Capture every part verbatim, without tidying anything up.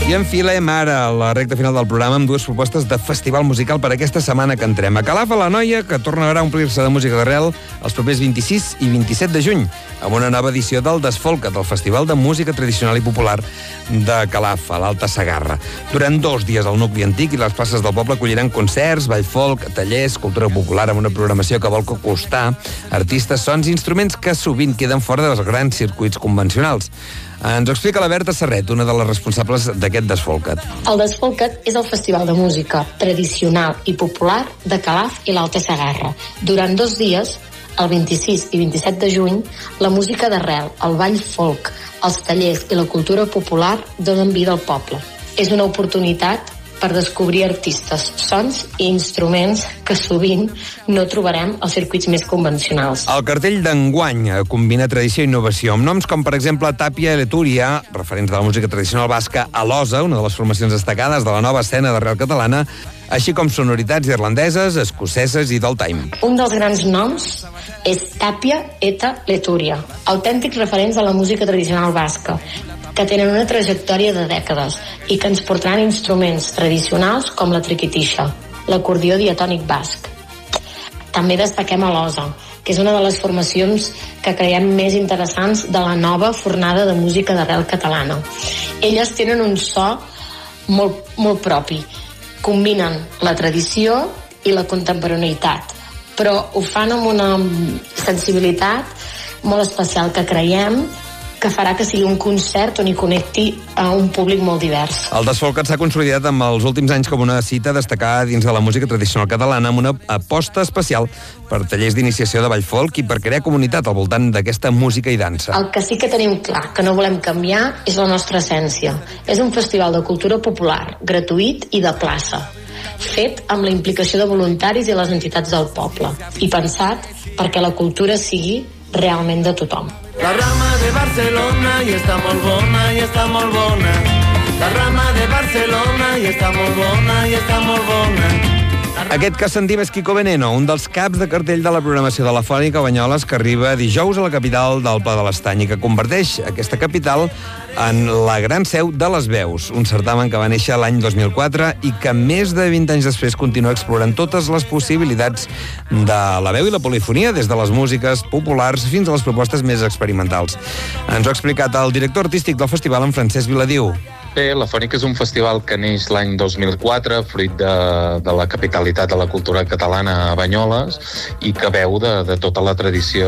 I enfilem ara a la recta final del programa amb dues propostes de festival musical per aquesta setmana que entrem. A Calaf, a l'Anoia, que tornarà a omplir-se de música d'arrel els propers vint-i-sis i vint-i-set de juny, amb una nova edició del Desfolcat, del Festival de Música Tradicional i Popular de Calaf, a l'Alta Segarra. Durant dos dies al nucli antic i les places del poble acolliran concerts, ball folk, tallers, cultura popular, amb una programació que vol acostar artistes, sons i instruments que sovint queden fora dels grans circuits convencionals. Ens ho explica la Berta Serret, una de les responsables d'aquest Desfolcat. El Desfolcat és el festival de música tradicional i popular de Calaf i l'Alta Segarra. Durant dos dies, el vint-i-sis i vint-i-set de juny, la música d'arrel, el ball folk, els tallers i la cultura popular donen vida al poble. És una oportunitat per descobrir artistes, sons i instruments que sovint no trobarem als circuits més convencionals. El cartell d'enguany combina tradició i innovació, amb noms com, per exemple, Tàpia i Letúria, referents de la música tradicional basca, Alosa, una de les formacions destacades de la nova escena d'arrel catalana, així com sonoritats irlandeses, escoceses i del time. Un dels grans noms és Tàpia eta Letúria, autèntics referents de la música tradicional basca, que tenen una trajectòria de dècades i que ens portaran instruments tradicionals com la triquitixa, l'acordió diatònic basc. També destaquem a l'Osa, que és una de les formacions que creiem més interessants de la nova fornada de música d'arrel catalana. Elles tenen un so molt, molt propi. Combinen la tradició i la contemporaneïtat, però ho fan amb una sensibilitat molt especial que creiem que farà que sigui un concert on hi connecti a un públic molt divers. El Desfolcat s'ha consolidat amb els últims anys com una cita destacada dins de la música tradicional catalana, amb una aposta especial per tallers d'iniciació de ball folk i per crear comunitat al voltant d'aquesta música i dansa. El que sí que tenim clar, que no volem canviar, és la nostra essència. És un festival de cultura popular, gratuït i de plaça, fet amb la implicació de voluntaris i les entitats del poble, i pensat perquè la cultura sigui realment de tothom. La rama de Barcelona i està molt bona, i està molt bona. La rama de Barcelona i està molt bona, i està molt bona. Aquest que sentim és Quico Veneno, un dels caps de cartell de la programació de la Fònica Banyoles, que arriba dijous a la capital del Pla de l'Estany i que converteix aquesta capital en la gran seu de les veus, un certamen que va néixer l'any dos mil quatre i que més de vint anys després continua explorant totes les possibilitats de la veu i la polifonia, des de les músiques populars fins a les propostes més experimentals. Ens ho ha explicat el director artístic del festival, en Francesc Viladiu. Bé, la Fònica és un festival que neix l'any dos mil quatre, fruit de, de la capitalitat de la cultura catalana a Banyoles, i que veu de, de tota la tradició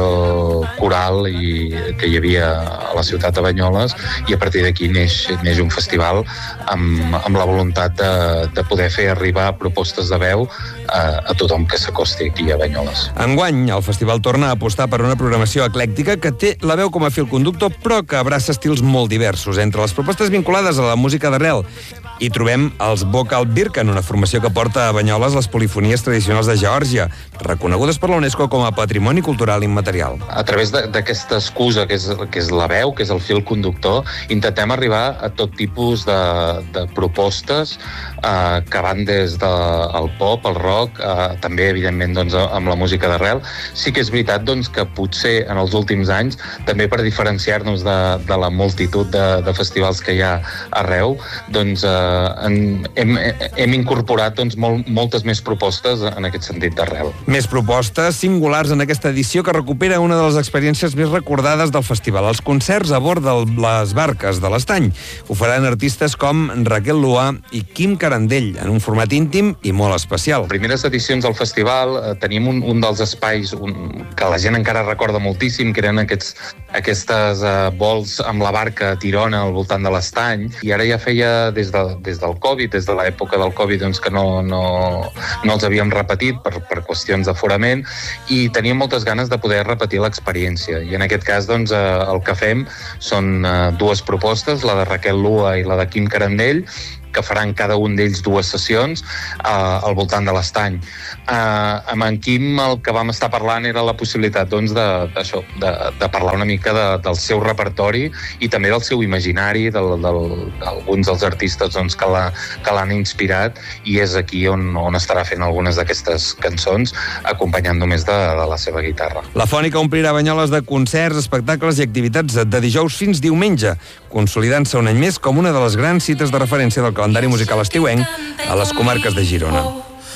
coral i, que hi havia a la ciutat de Banyoles, i a partir d'aquí neix, neix un festival amb, amb la voluntat de, de poder fer arribar propostes de veu a, a tothom que s'acosti aquí a Banyoles. Enguany, el festival torna a apostar per una programació eclèctica que té la veu com a fil conductor, però que abraça estils molt diversos. Entre les propostes vinculades a la música d'arrel hi trobem els Vocal Birken, una formació que porta a Banyoles les polifonies tradicionals de Geòrgia, reconegudes per la UNESCO com a Patrimoni Cultural Immaterial. A través d'aquesta excusa, que és, que és la veu, que és el fil conductor, intentem arribar a tot tipus de, de propostes eh, que van des del pop, el rock, eh, també, evidentment, doncs, amb la música d'arrel. Sí que és veritat doncs, que potser en els últims anys, també per diferenciar-nos de, de la multitud de, de festivals que hi ha arreu, doncs eh, en, hem, hem incorporat doncs, molt, moltes més propostes en aquest sentit d'arrel. Més propostes singulars en aquesta edició que recupera una de les experiències més recordades del festival, els concerts a bord de les barques de l'Estany. Ho faran artistes com Raquel Lua i Quim Carandell, en un format íntim i molt especial. Les primeres edicions del festival eh, tenim un, un dels espais un, que la gent encara recorda moltíssim, que eren aquests, aquestes eh, vols amb la barca a Tirona al voltant de l'Estany, i ara ja feia des, de, des del Covid, des de l'època del Covid, doncs que no, no, no els havíem repetit per, per qüestions d'aforament, i teníem moltes ganes de poder repetir l'experiència. I en aquest cas, doncs, eh, el que fem són eh, dues propostes, la de Raquel Lua i la de Quim Carandell, que faran cada un d'ells dues sessions eh, al voltant de l'Estany. Eh, amb en Quim el que vam estar parlant era la possibilitat doncs, de, d'això, de, de parlar una mica de, del seu repertori i també del seu imaginari, del, del, d'alguns dels artistes doncs, que, la, que l'han inspirat, i és aquí on, on estarà fent algunes d'aquestes cançons, acompanyant només de, de la seva guitarra. La Fònica omplirà Banyoles de concerts, espectacles i activitats de dijous fins diumenge, consolidant-se un any més com una de les grans cites de referència del calendari musical estiuenc a les comarques de Girona.